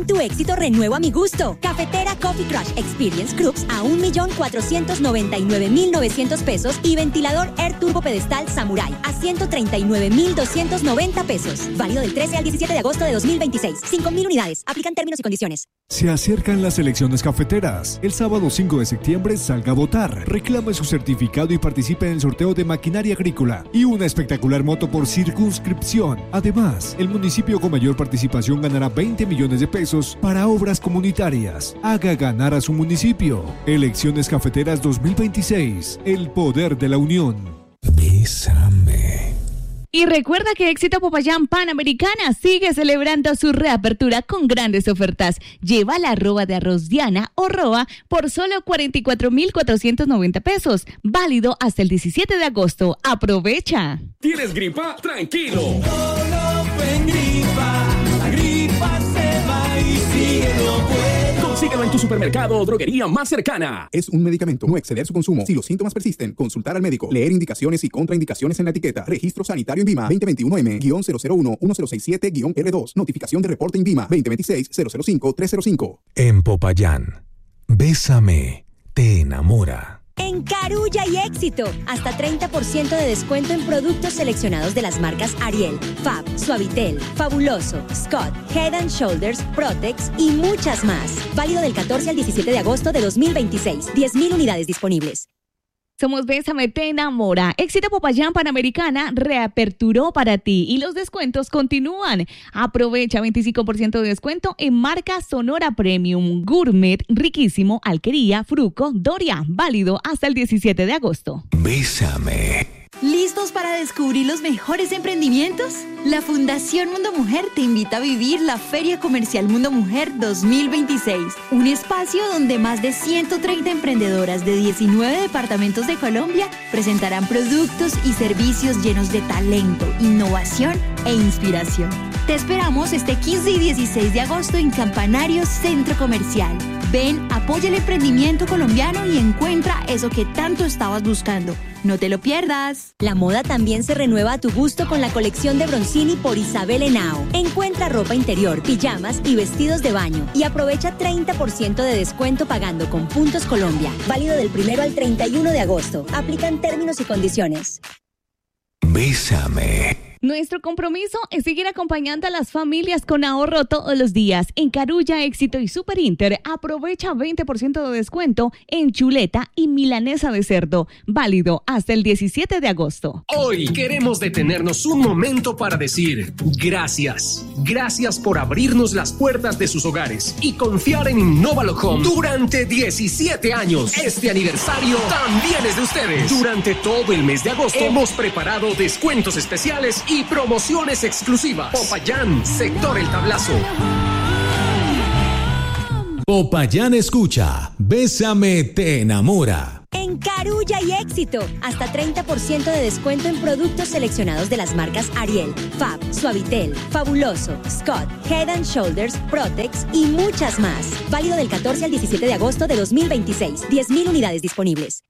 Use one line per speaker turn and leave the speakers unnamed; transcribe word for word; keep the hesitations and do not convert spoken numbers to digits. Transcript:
tu éxito renuevo a mi gusto. Cafetera Coffee Crush Experience Groups a un millón cuatrocientos noventa y nueve mil novecientos pesos y ventilador Air Turbo Pedestal Samurai a ciento treinta y nueve mil doscientos noventa pesos. Válido del trece al diecisiete de agosto de dos mil veintiséis. cinco mil unidades. Aplican términos y condiciones.
Se acercan las elecciones cafeteras. El sábado cinco de septiembre salga a votar. Reclame su certificado y participe en el sorteo de maquinaria agrícola y una espectacular moto por circunscripción. Además, el municipio con mayor participación ganará veinte millones de pesos para obras comunitarias. Haga ganar a su municipio. Elecciones Cafeteras dos mil veintiséis. El poder de la unión.
Bésame.
Y recuerda que Éxito Popayán Panamericana sigue celebrando su reapertura con grandes ofertas. Lleva la arroba de arroz Diana o roa por solo cuarenta y cuatro mil cuatrocientos noventa pesos. Válido hasta el diecisiete de agosto. ¡Aprovecha!
¿Tienes gripa? ¡Tranquilo!
La gripa se va y sigue lo bueno.
Consíguelo en tu supermercado o droguería más cercana.
Es un medicamento, no exceder su consumo. Si los síntomas persisten, consultar al médico. Leer indicaciones y contraindicaciones en la etiqueta. Registro sanitario INVIMA veinte veintiuno M cero cero uno uno cero seis siete R dos. Notificación de reporte INVIMA veinte veintiséis cero cero cinco tres cero cinco.
En Popayán, Bésame te enamora.
En Carulla y Éxito, hasta treinta por ciento de descuento en productos seleccionados de las marcas Ariel, Fab, Suavitel, Fabuloso, Scott, Head and Shoulders, Protex y muchas más. Válido del catorce al diecisiete de agosto de dos mil veintiséis. diez mil unidades disponibles.
Somos Bésame te enamora. Éxito Popayán Panamericana reaperturó para ti y los descuentos continúan. Aprovecha veinticinco por ciento de descuento en marca Sonora Premium, Gourmet, Riquísimo, Alquería, Fruco, Doria. Válido hasta el diecisiete de agosto.
Bésame.
¿Listos para descubrir los mejores emprendimientos? La Fundación Mundo Mujer te invita a vivir la Feria Comercial Mundo Mujer dos mil veintiséis, un espacio donde más de ciento treinta emprendedoras de diecinueve departamentos de Colombia presentarán productos y servicios llenos de talento, innovación e inspiración. Te esperamos este quince y dieciséis de agosto en Campanario Centro Comercial. Ven, apoya el emprendimiento colombiano y encuentra eso que tanto estabas buscando. No te lo pierdas.
La moda también se renueva a tu gusto con la colección de Bronzini por Isabel Henao. Encuentra ropa interior, pijamas y vestidos de baño y aprovecha treinta por ciento de descuento pagando con Puntos Colombia. Válido del primero al treinta y uno de agosto. Aplican términos y condiciones.
Bésame.
Nuestro compromiso es seguir acompañando a las familias con ahorro todos los días. En Carulla, Éxito y Super Inter, aprovecha veinte por ciento de descuento en chuleta y milanesa de cerdo. Válido hasta el diecisiete de agosto.
Hoy queremos detenernos un momento para decir gracias. Gracias por abrirnos las puertas de sus hogares y confiar en Innovalo Home durante diecisiete años. Este aniversario también es de ustedes. Durante todo el mes de agosto hemos preparado descuentos especiales y promociones exclusivas. Popayán, sector El Tablazo.
Popayán escucha. Bésame te enamora.
En Carulla y Éxito, hasta treinta por ciento de descuento en productos seleccionados de las marcas Ariel, Fab, Suavitel, Fabuloso, Scott, Head and Shoulders, Protex y muchas más. Válido del catorce al diecisiete de agosto de dos mil veintiséis. diez mil unidades disponibles.